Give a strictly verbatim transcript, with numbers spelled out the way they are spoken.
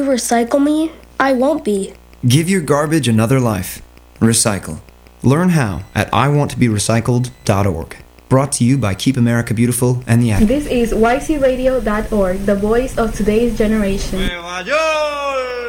you recycle me? I won't be. Give your garbage another life. Recycle. Learn how at I want to be recycled dot org. Brought to you by Keep America Beautiful and the Ad. This is Y C radio dot org, the voice of today's generation.